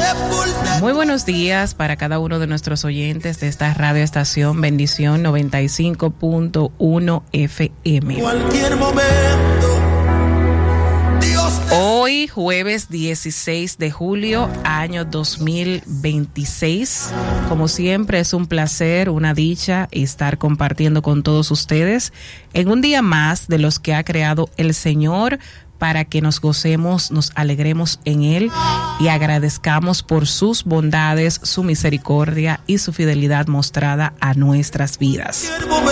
Muy buenos días para cada uno de nuestros oyentes de esta radioestación Bendición 95.1 FM. Cualquier momento. Hoy, jueves 16 de julio, año 2026. Como siempre, es un placer, una dicha estar compartiendo con todos ustedes en un día más de los que ha creado el Señor para que nos gocemos, nos alegremos en Él y agradezcamos por sus bondades, su misericordia y su fidelidad mostrada a nuestras vidas.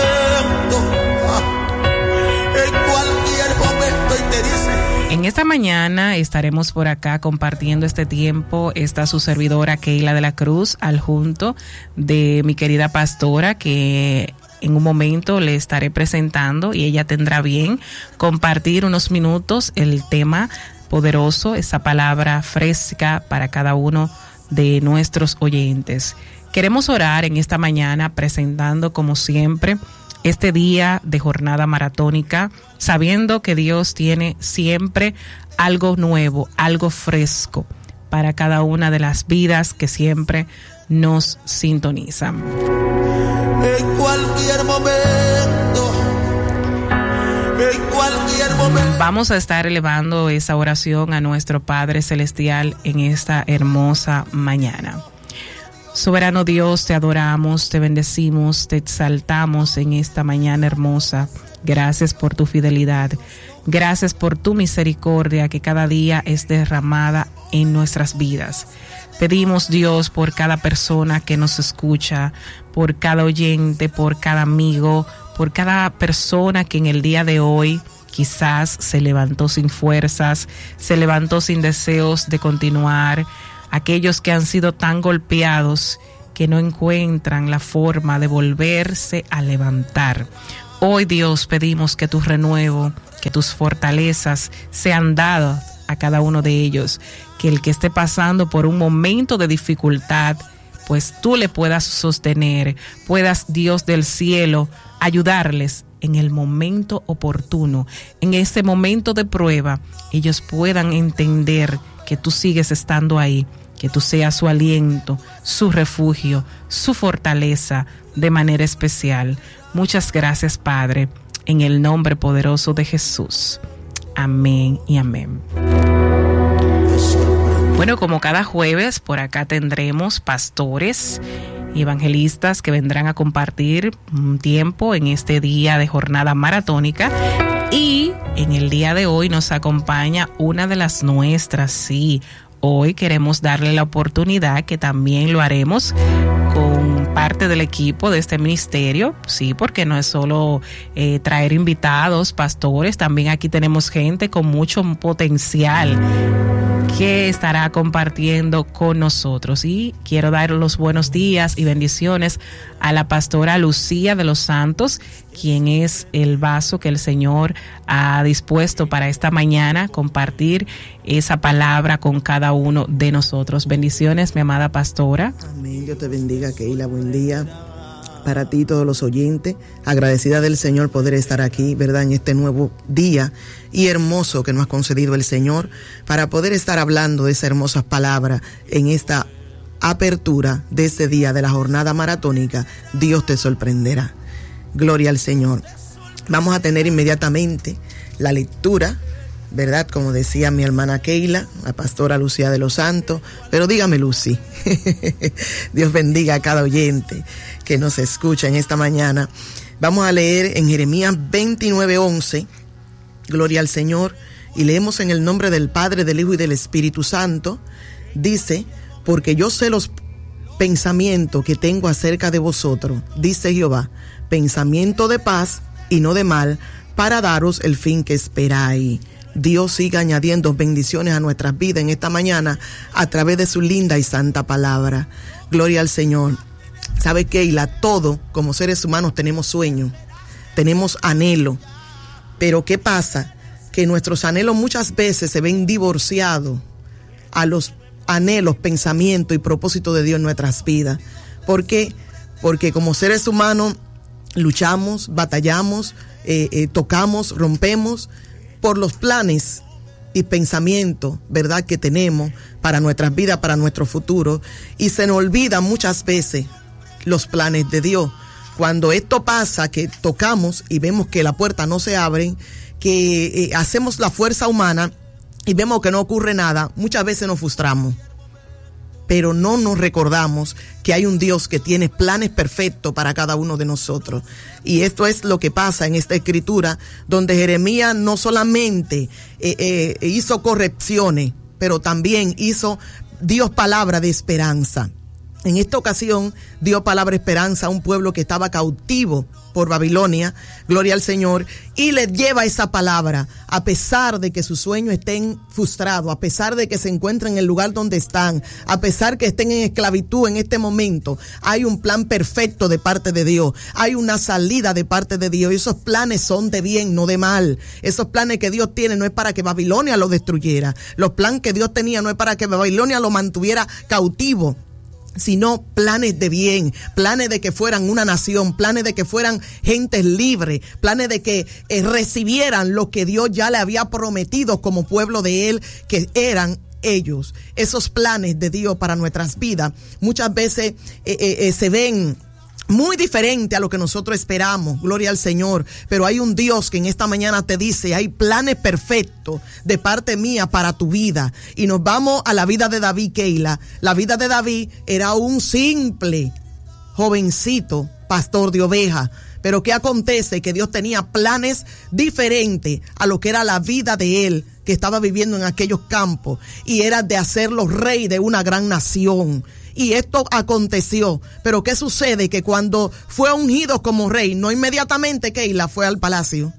En esta mañana estaremos por acá compartiendo este tiempo. Está su servidora Keila de la Cruz al junto de mi querida pastora, que en un momento le estaré presentando y ella tendrá bien compartir unos minutos el tema poderoso, esa palabra fresca para cada uno de nuestros oyentes. Queremos orar en esta mañana presentando como siempre este día de jornada maratónica, sabiendo que Dios tiene siempre algo nuevo, algo fresco para cada una de las vidas que siempre nos sintonizan. En cualquier momento. Vamos a estar elevando esa oración a nuestro Padre Celestial en esta hermosa mañana. Soberano Dios, te adoramos, te bendecimos, te exaltamos en esta mañana hermosa. Gracias por tu fidelidad. Gracias por tu misericordia que cada día es derramada en nuestras vidas. Pedimos, Dios, por cada persona que nos escucha, por cada oyente, por cada amigo, por cada persona que en el día de hoy quizás se levantó sin fuerzas, se levantó sin deseos de continuar. Aquellos que han sido tan golpeados que no encuentran la forma de volverse a levantar. Hoy, Dios, pedimos que tu renuevo, que tus fortalezas sean dadas a cada uno de ellos, que el que esté pasando por un momento de dificultad, pues tú le puedas sostener, puedas, Dios del cielo, ayudarles en el momento oportuno, en ese momento de prueba, ellos puedan entender que tú sigues estando ahí, que tú seas su aliento, su refugio, su fortaleza de manera especial. Muchas gracias, Padre, en el nombre poderoso de Jesús. Amén y amén. Bueno, como cada jueves, por acá tendremos pastores y evangelistas que vendrán a compartir un tiempo en este día de jornada maratónica. Y en el día de hoy nos acompaña una de las nuestras, sí. Hoy queremos darle la oportunidad, que también lo haremos con parte del equipo de este ministerio, sí, porque no es solo traer invitados, pastores, también aquí tenemos gente con mucho potencial que estará compartiendo con nosotros. Y quiero dar los buenos días y bendiciones a la pastora Lucía de los Santos, quien es el vaso que el Señor ha dispuesto para esta mañana compartir esa palabra con cada uno de nosotros. Bendiciones, mi amada pastora. Amén. Dios te bendiga, Keila. Buen día para ti y todos los oyentes. Agradecida del Señor poder estar aquí, ¿verdad?, en este nuevo día y hermoso que nos ha concedido el Señor para poder estar hablando de esas hermosas palabras en esta apertura de este día de la jornada maratónica. Dios te sorprenderá. Gloria al Señor. Vamos a tener inmediatamente la lectura, ¿verdad? Como decía mi hermana Keila, la pastora Lucía de los Santos, pero dígame, Lucy. Dios bendiga a cada oyente que nos escucha en esta mañana. Vamos a leer en Jeremías 29:11, gloria al Señor, y leemos en el nombre del Padre, del Hijo y del Espíritu Santo. Dice: porque yo sé los pensamientos que tengo acerca de vosotros, dice Jehová, pensamiento de paz y no de mal, para daros el fin que esperáis. Dios siga añadiendo bendiciones a nuestras vidas en esta mañana a través de su linda y santa palabra. Gloria al Señor. ¿Sabe qué? Todo, como seres humanos, tenemos sueños, tenemos anhelo. Pero ¿qué pasa? Que nuestros anhelos muchas veces se ven divorciados a los anhelos, pensamientos y propósitos de Dios en nuestras vidas. ¿Por qué? Porque como seres humanos luchamos, batallamos, tocamos, rompemos por los planes y pensamientos, ¿verdad?, que tenemos para nuestras vidas, para nuestro futuro, y se nos olvidan muchas veces los planes de Dios. Cuando esto pasa, que tocamos y vemos que la puerta no se abre, que hacemos la fuerza humana y vemos que no ocurre nada, muchas veces nos frustramos. Pero no nos recordamos que hay un Dios que tiene planes perfectos para cada uno de nosotros. Y esto es lo que pasa en esta escritura, donde Jeremías no solamente hizo correcciones, pero también dio palabra de esperanza. En esta ocasión dio palabra de esperanza a un pueblo que estaba cautivo por Babilonia, gloria al Señor, y les lleva esa palabra, a pesar de que sus sueños estén frustrados, a pesar de que se encuentren en el lugar donde están, a pesar que estén en esclavitud en este momento, hay un plan perfecto de parte de Dios, hay una salida de parte de Dios, y esos planes son de bien, no de mal. Esos planes que Dios tiene no es para que Babilonia lo destruyera, los planes que Dios tenía no es para que Babilonia lo mantuviera cautivo, sino planes de bien, planes de que fueran una nación, planes de que fueran gentes libres, planes de que recibieran lo que Dios ya le había prometido como pueblo de Él, que eran ellos. Esos planes de Dios para nuestras vidas muchas veces se ven muy diferente a lo que nosotros esperamos, gloria al Señor, pero hay un Dios que en esta mañana te dice, hay planes perfectos de parte mía para tu vida. Y nos vamos a la vida de David, Keila. La vida de David era un simple jovencito, pastor de ovejas, pero ¿qué acontece? Que Dios tenía planes diferentes a lo que era la vida de él, que estaba viviendo en aquellos campos, y era de hacerlo rey de una gran nación. Y esto aconteció, pero ¿qué sucede? Que cuando fue ungido como rey, no inmediatamente Keila fue al palacio.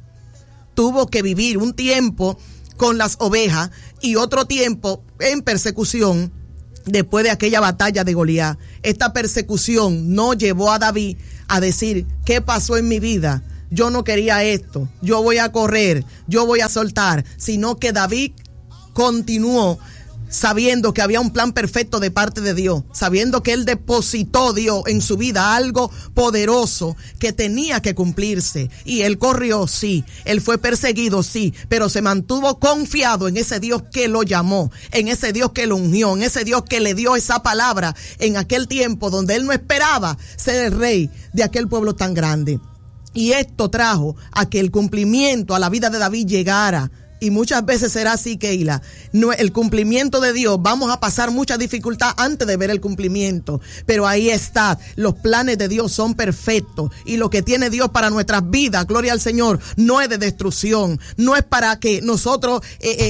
Tuvo que vivir un tiempo con las ovejas y otro tiempo en persecución después de aquella batalla de Goliat. Esta persecución no llevó a David a decir, ¿qué pasó en mi vida? Yo no quería esto, yo voy a correr, yo voy a soltar, sino que David continuó sabiendo que había un plan perfecto de parte de Dios, sabiendo que él depositó Dios en su vida algo poderoso que tenía que cumplirse, y él corrió, sí, él fue perseguido, sí, pero se mantuvo confiado en ese Dios que lo llamó, en ese Dios que lo ungió, en ese Dios que le dio esa palabra en aquel tiempo donde él no esperaba ser el rey de aquel pueblo tan grande. Y esto trajo a que el cumplimiento a la vida de David llegara. Y muchas veces será así, Keila. No, el cumplimiento de Dios, vamos a pasar mucha dificultad antes de ver el cumplimiento. Pero ahí está, los planes de Dios son perfectos. Y lo que tiene Dios para nuestras vidas, gloria al Señor, no es de destrucción. No es para que nosotros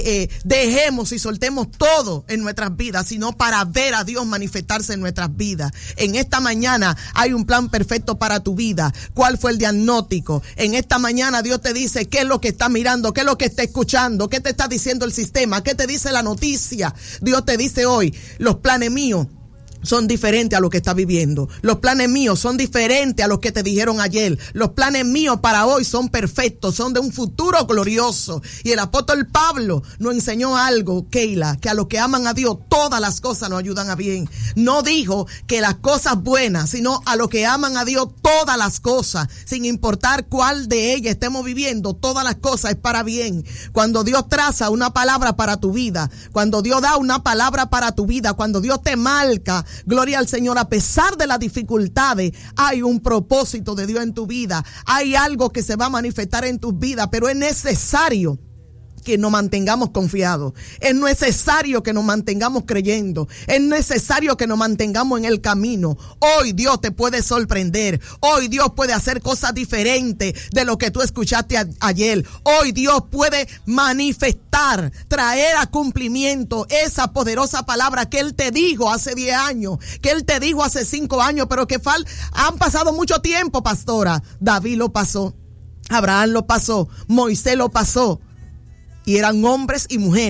dejemos y soltemos todo en nuestras vidas, sino para ver a Dios manifestarse en nuestras vidas. En esta mañana hay un plan perfecto para tu vida. ¿Cuál fue el diagnóstico? En esta mañana Dios te dice qué es lo que está mirando, qué es lo que está escuchando. ¿Qué te está diciendo el sistema? ¿Qué te dice la noticia? Dios te dice hoy, los planes míos son diferentes a lo que estás viviendo. Los planes míos son diferentes a los que te dijeron ayer. Los planes míos para hoy son perfectos, son de un futuro glorioso. Y el apóstol Pablo nos enseñó algo, Keila, que a los que aman a Dios todas las cosas nos ayudan a bien. No dijo que las cosas buenas, sino a los que aman a Dios todas las cosas, sin importar cuál de ellas estemos viviendo, todas las cosas es para bien. Cuando Dios traza una palabra para tu vida, cuando Dios da una palabra para tu vida, cuando Dios te marca, gloria al Señor, a pesar de las dificultades, hay un propósito de Dios en tu vida, hay algo que se va a manifestar en tu vida, pero es necesario que nos mantengamos confiados, es necesario que nos mantengamos creyendo, es necesario que nos mantengamos en el camino. Hoy Dios te puede sorprender, hoy Dios puede hacer cosas diferentes de lo que tú escuchaste ayer, hoy Dios puede manifestar, traer a cumplimiento esa poderosa palabra que Él te dijo hace 10 años, que Él te dijo hace 5 años, pero que han pasado mucho tiempo, pastora. David lo pasó, Abraham lo pasó, Moisés lo pasó. Y eran hombres y mujeres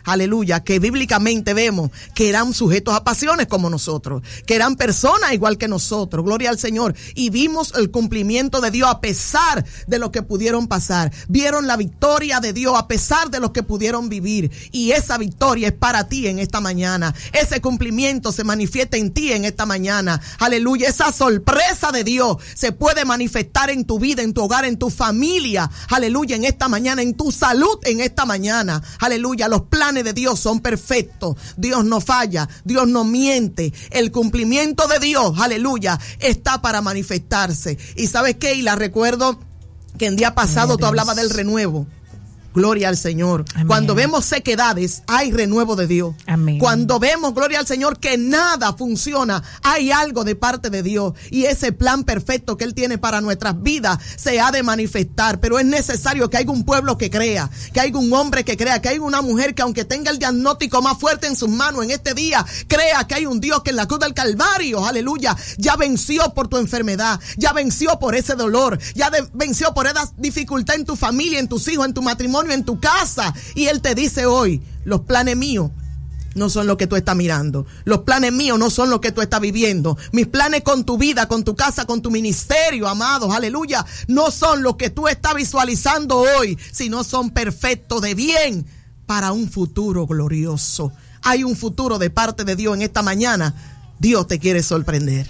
aleluya, que bíblicamente vemos que eran sujetos a pasiones como nosotros, que eran personas igual que nosotros, gloria al Señor, y vimos el cumplimiento de Dios a pesar de lo que pudieron pasar, vieron la victoria de Dios a pesar de lo que pudieron vivir, y esa victoria es para ti en esta mañana, ese cumplimiento se manifiesta en ti en esta mañana, aleluya, esa sorpresa de Dios se puede manifestar en tu vida, en tu hogar, en tu familia, aleluya, en esta mañana, en tu salud en esta mañana, aleluya, los planes de Dios son perfectos, Dios no falla, Dios no miente, el cumplimiento de Dios, aleluya, está para manifestarse. Y ¿sabes qué? Y la recuerdo que el día pasado tú hablabas del renuevo. Gloria al Señor. Amén. Cuando vemos sequedades, hay renuevo de Dios. Amén. Cuando vemos, gloria al Señor, que nada funciona, hay algo de parte de Dios. Y ese plan perfecto que Él tiene para nuestras vidas se ha de manifestar. Pero es necesario que haya un pueblo que crea, que haya un hombre que crea, que haya una mujer que aunque tenga el diagnóstico más fuerte en sus manos en este día, crea que hay un Dios que en la cruz del Calvario, aleluya, ya venció por tu enfermedad, ya venció por ese dolor, ya venció por esa dificultad en tu familia, en tus hijos, en tu matrimonio, en tu casa, y Él te dice hoy, los planes míos no son lo que tú estás mirando, los planes míos no son lo que tú estás viviendo, mis planes con tu vida, con tu casa, con tu ministerio, amados, aleluya, no son lo que tú estás visualizando hoy, sino son perfectos de bien para un futuro glorioso. Hay un futuro de parte de Dios en esta mañana. Dios te quiere sorprender.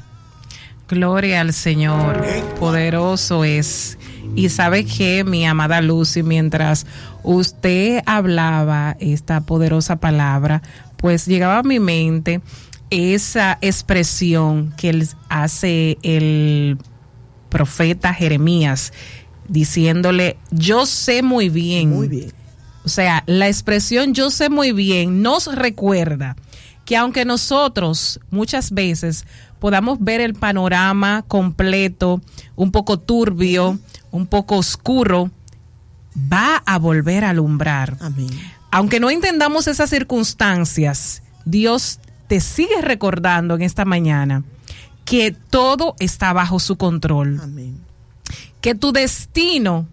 Gloria al Señor, poderoso es. Y sabe que, mi amada Lucy, mientras usted hablaba esta poderosa palabra, pues llegaba a mi mente esa expresión que hace el profeta Jeremías, diciéndole, yo sé muy bien. Muy bien. O sea, la expresión yo sé muy bien nos recuerda que aunque nosotros muchas veces podamos ver el panorama completo, un poco turbio, un poco oscuro, va a volver a alumbrar. Amén. Aunque no entendamos esas circunstancias, Dios te sigue recordando en esta mañana que todo está bajo su control. Amén. Que tu destino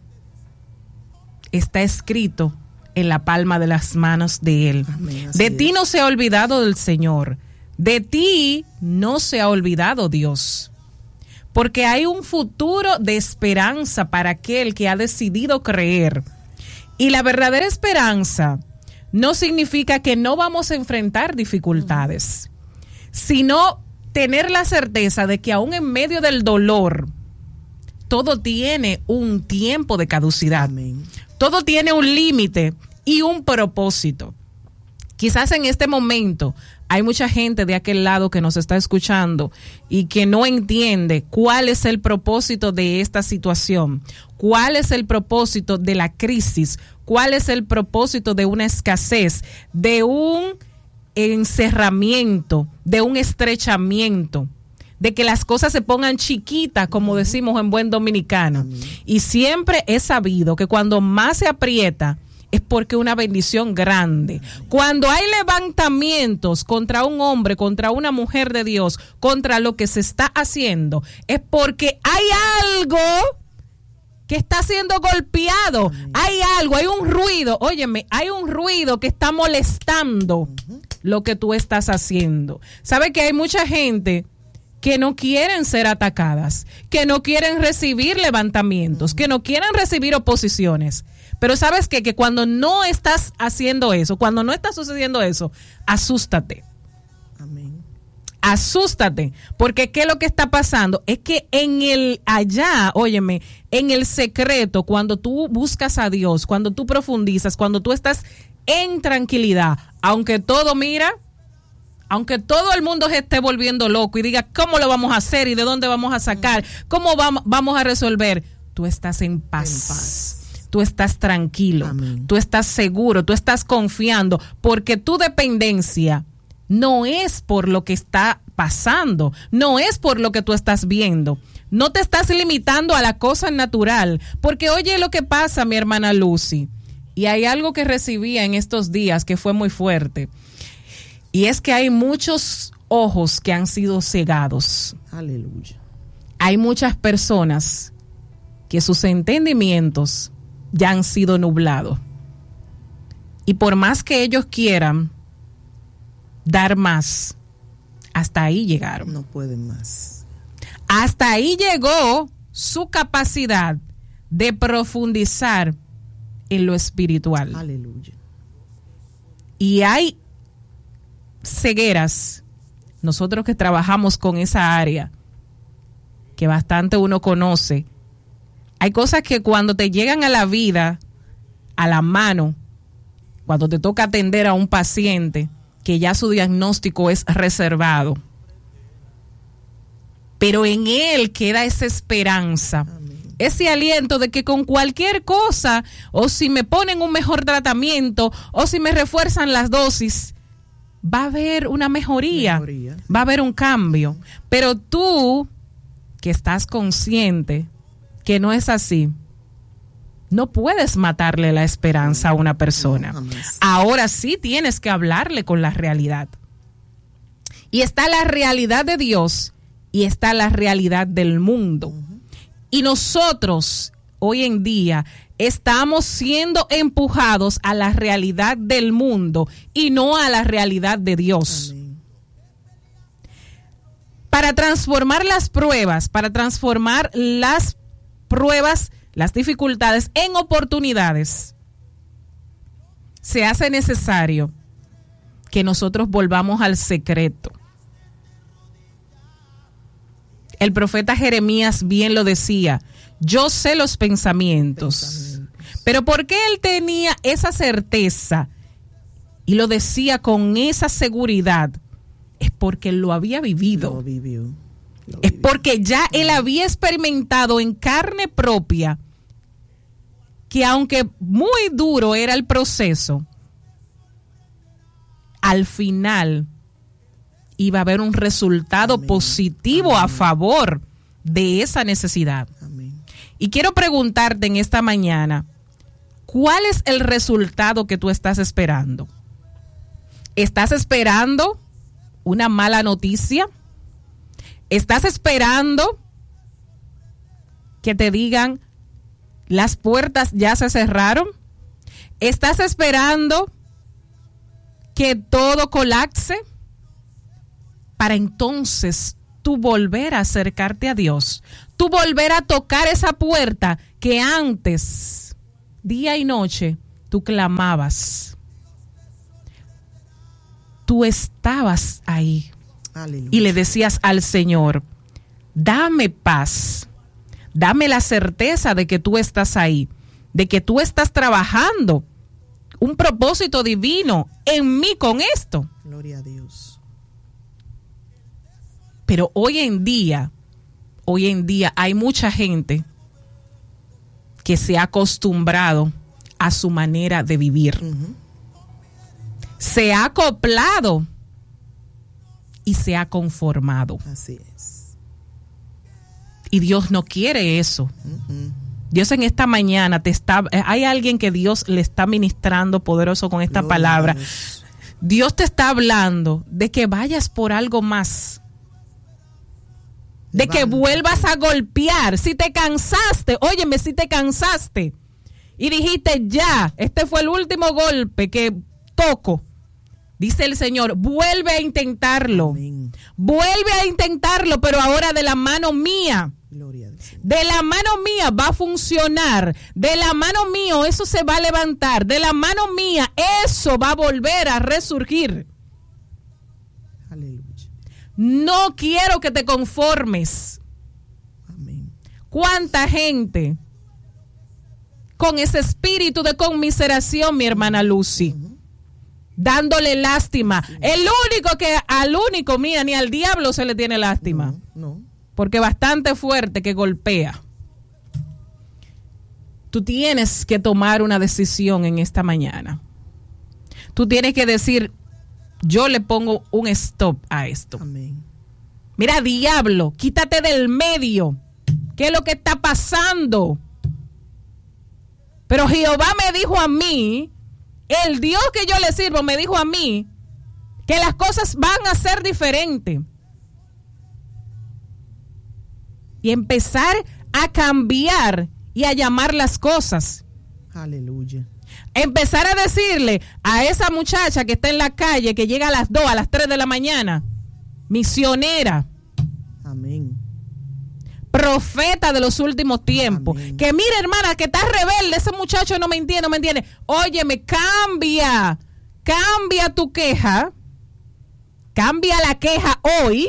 está escrito en la palma de las manos de Él. Amén, de ti no se ha olvidado del Señor. De ti no se ha olvidado Dios. Porque hay un futuro de esperanza para aquel que ha decidido creer. Y la verdadera esperanza no significa que no vamos a enfrentar dificultades, sino tener la certeza de que aún en medio del dolor, todo tiene un tiempo de caducidad. Amén. Todo tiene un límite y un propósito. Quizás en este momento hay mucha gente de aquel lado que nos está escuchando y que no entiende cuál es el propósito de esta situación, cuál es el propósito de la crisis, cuál es el propósito de una escasez, de un encerramiento, de un estrechamiento, de que las cosas se pongan chiquitas, como decimos en buen dominicano. Y siempre he sabido que cuando más se aprieta, es porque una bendición grande. Cuando hay levantamientos contra un hombre, contra una mujer de Dios, contra lo que se está haciendo, es porque hay algo que está siendo golpeado. Hay algo, hay un ruido. Óyeme, hay un ruido que está molestando lo que tú estás haciendo. ¿Sabe que hay mucha gente que no quieren ser atacadas, que no quieren recibir levantamientos, que no quieren recibir oposiciones? Pero ¿sabes qué? Que cuando no estás haciendo eso, cuando no está sucediendo eso, asústate. Amén. Asústate, porque ¿qué es lo que está pasando? Es que en el allá, óyeme, en el secreto, cuando tú buscas a Dios, cuando tú profundizas, cuando tú estás en tranquilidad, aunque todo, mira, aunque todo el mundo se esté volviendo loco y diga, ¿cómo lo vamos a hacer? ¿Y de dónde vamos a sacar? ¿Cómo vamos a resolver? Tú estás en paz. Tú estás tranquilo, amén. Tú estás seguro, tú estás confiando, porque tu dependencia no es por lo que está pasando, no es por lo que tú estás viendo, no te estás limitando a la cosa natural, porque oye lo que pasa, mi hermana Lucy, y hay algo que recibía en estos días que fue muy fuerte, y es que hay muchos ojos que han sido cegados. Aleluya. Hay muchas personas que sus entendimientos ya han sido nublados. Y por más que ellos quieran dar más, hasta ahí llegaron. No pueden más. Hasta ahí llegó su capacidad de profundizar en lo espiritual. Aleluya. Y hay cegueras, nosotros que trabajamos con esa área, que bastante uno conoce, hay cosas que cuando te llegan a la vida, a la mano, cuando te toca atender a un paciente, que ya su diagnóstico es reservado, pero en él queda esa esperanza, ese aliento de que con cualquier cosa, o si me ponen un mejor tratamiento, o si me refuerzan las dosis, va a haber una mejoría, va a haber un cambio. Pero tú, que estás consciente que no es así, no puedes matarle la esperanza a una persona. Ahora sí tienes que hablarle con la realidad. Y está la realidad de Dios y está la realidad del mundo. Y nosotros, hoy en día, estamos siendo empujados a la realidad del mundo y no a la realidad de Dios. Amén. Para transformar las pruebas, las dificultades en oportunidades, se hace necesario que nosotros volvamos al secreto. El profeta Jeremías bien lo decía: yo sé los pensamientos. Pero ¿por qué él tenía esa certeza y lo decía con esa seguridad? Es porque lo había vivido. Lo vivió. Es porque ya él había experimentado en carne propia que aunque muy duro era el proceso, al final iba a haber un resultado positivo a favor de esa necesidad. Amén. Y quiero preguntarte en esta mañana, ¿cuál es el resultado que tú estás esperando? ¿Estás esperando una mala noticia? ¿Estás esperando que te digan las puertas ya se cerraron? ¿Estás esperando que todo colapse para entonces tú volver a acercarte a Dios? Tú volver a tocar esa puerta que antes, día y noche, tú clamabas. Tú estabas ahí. Aleluya. Y le decías al Señor: dame paz, dame la certeza de que tú estás ahí, de que tú estás trabajando un propósito divino en mí con esto. Gloria a Dios. Pero hoy en día hay mucha gente que se ha acostumbrado a su manera de vivir. Se ha acoplado y se ha conformado. Así es. Y Dios no quiere eso. Dios en esta mañana hay alguien que Dios le está ministrando poderoso con esta palabra. Dios te está hablando de que vayas por algo más. De que vuelvas a golpear. Si te cansaste, óyeme, si te cansaste y dijiste ya, este fue el último golpe que toco, dice el Señor, vuelve a intentarlo. Amén. Vuelve a intentarlo, pero ahora de la mano mía. Gloria al Señor. De la mano mía va a funcionar. De la mano mía eso se va a levantar. De la mano mía eso va a volver a resurgir. Aleluya. No quiero que te conformes. Amén. ¿Cuánta gente con ese espíritu de conmiseración, mi hermana Lucy? Dándole lástima. Al único, mira, ni al diablo se le tiene lástima. No. Porque bastante fuerte que golpea. Tú tienes que tomar una decisión en esta mañana. Tú tienes que decir: yo le pongo un stop a esto. Amén. Mira, diablo, quítate del medio. ¿Qué es lo que está pasando? Pero Jehová me dijo a mí, el Dios que yo le sirvo me dijo a mí, que las cosas van a ser diferentes. Y empezar a cambiar y a llamar las cosas. Aleluya. Empezar a decirle a esa muchacha que está en la calle, que llega a las 2, a las 3 de la mañana, misionera. Amén. Profeta de los últimos tiempos. Amén. Que mire, hermana, que está rebelde, ese muchacho no me entiende. Óyeme, cambia tu queja, cambia la queja hoy,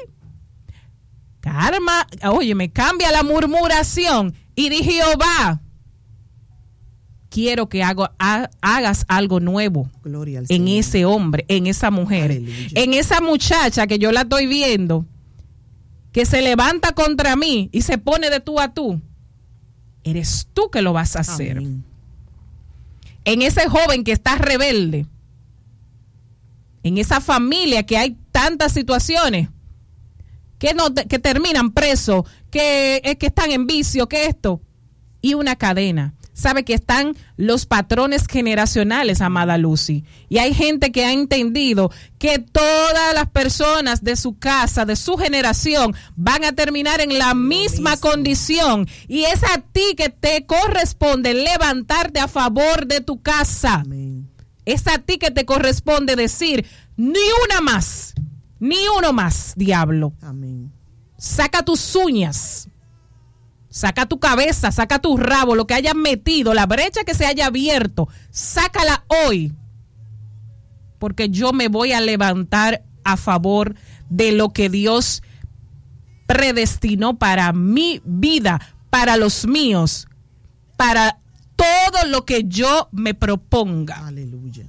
cambia la murmuración y di Jehová, quiero que hagas algo nuevo en ese hombre, en esa mujer, aleluya, en esa muchacha que yo la estoy viendo, que se levanta contra mí y se pone de tú a tú. Eres tú que lo vas a hacer. Amén. En ese joven que está rebelde, en esa familia que hay tantas situaciones que terminan presos, que están en vicio, que esto, y una cadena. Sabe que están los patrones generacionales, amada Lucy, y hay gente que ha entendido que todas las personas de su casa, de su generación, van a terminar en la misma condición, y es a ti que te corresponde levantarte a favor de tu casa. Amén. Es a ti que te corresponde decir, ni una más, ni uno más, diablo. Amén. Saca tus uñas, saca tu cabeza, saca tu rabo, lo que hayas metido, la brecha que se haya abierto, sácala hoy, porque yo me voy a levantar a favor de lo que Dios predestinó para mi vida, para los míos, para todo lo que yo me proponga. Aleluya.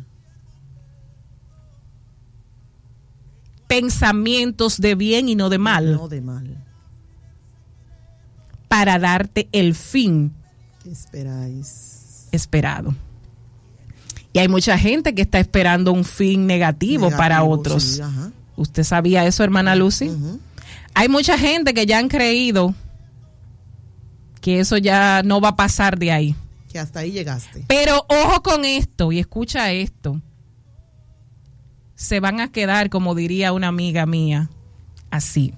Pensamientos de bien y no de mal. No de mal. Para darte el fin esperado. Y hay mucha gente que está esperando un fin negativo para otros. Sí, ¿usted sabía eso, hermana Lucy? Uh-huh. Hay mucha gente que ya han creído que eso ya no va a pasar de ahí. Que hasta ahí llegaste. Pero ojo con esto y escucha esto. Se van a quedar, como diría una amiga mía, así.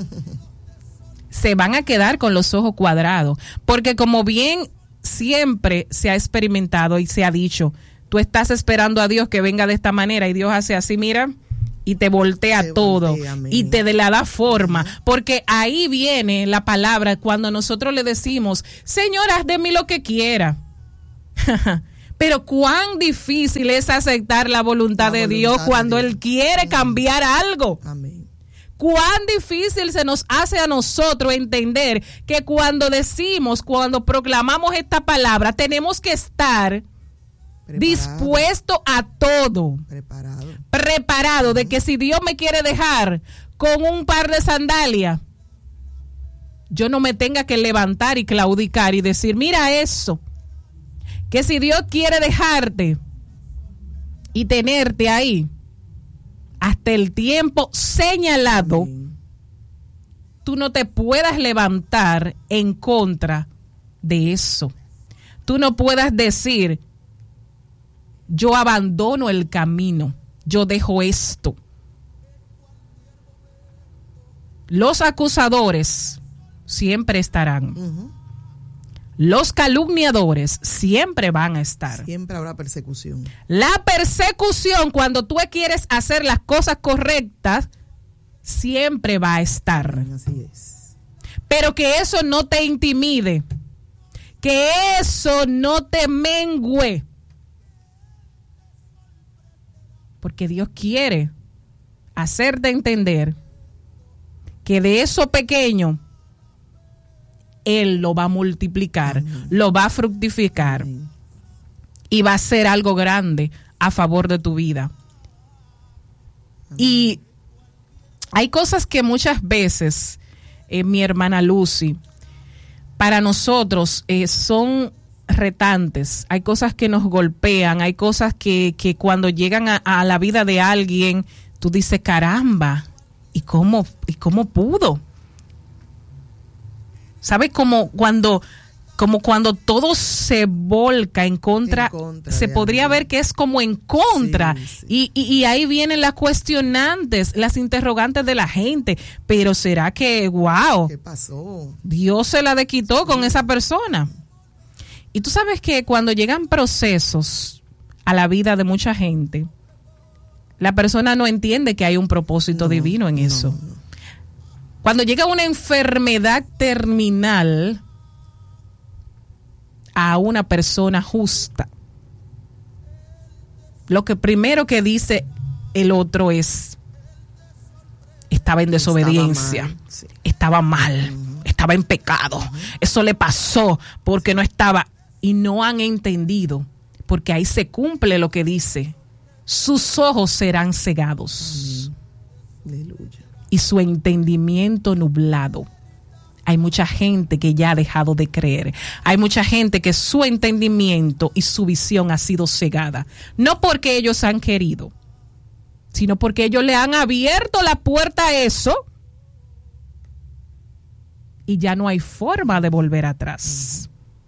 Se van a quedar con los ojos cuadrados. Porque como bien siempre se ha experimentado y se ha dicho, tú estás esperando a Dios que venga de esta manera y Dios hace así, mira, y te voltea todo y te la da forma. Porque ahí viene la palabra cuando nosotros le decimos, Señor, haz de mí lo que quiera. Pero cuán difícil es aceptar la voluntad de Dios cuando Él quiere cambiar algo. Amén. Cuán difícil se nos hace a nosotros entender que cuando decimos, cuando proclamamos esta palabra, tenemos que estar dispuesto a todo. Preparado de que si Dios me quiere dejar con un par de sandalias, yo no me tenga que levantar y claudicar y decir, mira eso. Que si Dios quiere dejarte y tenerte ahí hasta el tiempo señalado, amén, tú no te puedas levantar en contra de eso. Tú no puedas decir, yo abandono el camino, yo dejo esto. Los acusadores siempre estarán. Uh-huh. Los calumniadores siempre van a estar. Siempre habrá persecución. La persecución, cuando tú quieres hacer las cosas correctas, siempre va a estar. Así es. Pero que eso no te intimide, que eso no te mengüe. Porque Dios quiere hacerte entender que de eso pequeño, Él lo va a multiplicar, amén, lo va a fructificar, amén, y va a ser algo grande a favor de tu vida. Amén. Y hay cosas que muchas veces, mi hermana Lucy, para nosotros son retantes. Hay cosas que nos golpean, hay cosas que cuando llegan a la vida de alguien, tú dices, caramba, ¿y cómo pudo? ¿Sabes? Como cuando todo se volca en contra se podría ver que es como en contra. Sí, sí. Y ahí vienen las cuestionantes, las interrogantes de la gente. Pero ¿será que, wow, qué pasó? Dios se la desquitó, sí, con esa persona. Y tú sabes que cuando llegan procesos a la vida de mucha gente, la persona no entiende que hay un propósito divino en eso. No. Cuando llega una enfermedad terminal a una persona justa, lo que primero que dice el otro es: estaba en desobediencia, estaba mal, estaba en pecado, eso le pasó porque no estaba. Y no han entendido, porque ahí se cumple lo que dice: sus ojos serán cegados. Aleluya. Y su entendimiento nublado. Hay mucha gente que ya ha dejado de creer. Hay mucha gente que su entendimiento y su visión ha sido cegada. No porque ellos han querido, sino porque ellos le han abierto la puerta a eso y ya no hay forma de volver atrás.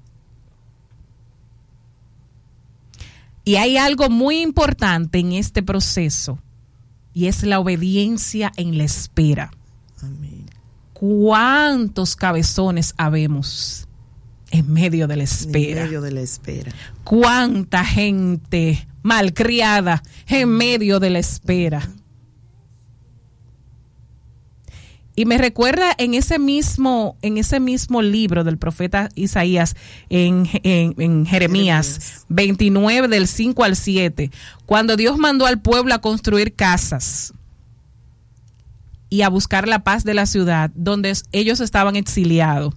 Y hay algo muy importante en este proceso, y es la obediencia en la espera. Amén. ¿Cuántos cabezones habemos en medio de la espera? En medio de la espera. ¿Cuánta gente malcriada en medio de la espera? Y me recuerda en ese mismo libro del profeta Isaías, en Jeremías 29, del 5 al 7, cuando Dios mandó al pueblo a construir casas y a buscar la paz de la ciudad, donde ellos estaban exiliados.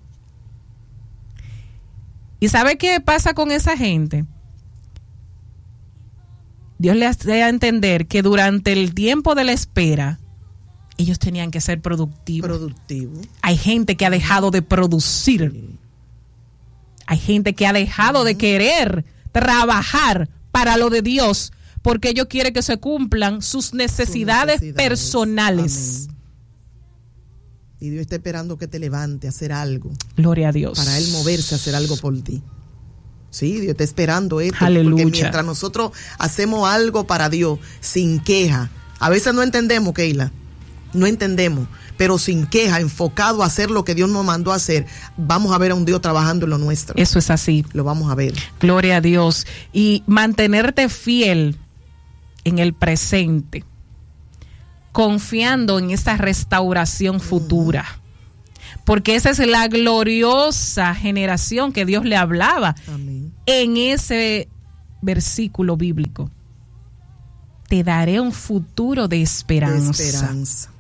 ¿Y sabe qué pasa con esa gente? Dios les hace a entender que durante el tiempo de la espera, ellos tenían que ser productivos. Hay gente que ha dejado de producir. Sí. Hay gente que ha dejado de querer trabajar para lo de Dios, porque ellos quieren que se cumplan sus necesidades personales. Amén. Y Dios está esperando que te levante a hacer algo. Gloria a Dios. Para Él moverse a hacer algo por ti. Sí, Dios está esperando esto. Aleluya. Porque mientras nosotros hacemos algo para Dios sin queja, a veces no entendemos, Keila. No entendemos, pero sin queja, enfocado a hacer lo que Dios nos mandó a hacer, vamos a ver a un Dios trabajando en lo nuestro. Eso es así. Lo vamos a ver. Gloria a Dios. Y mantenerte fiel en el presente, confiando en esa restauración futura. Porque esa es la gloriosa generación que Dios le hablaba. Amén. En ese versículo bíblico. Te daré un futuro de esperanza.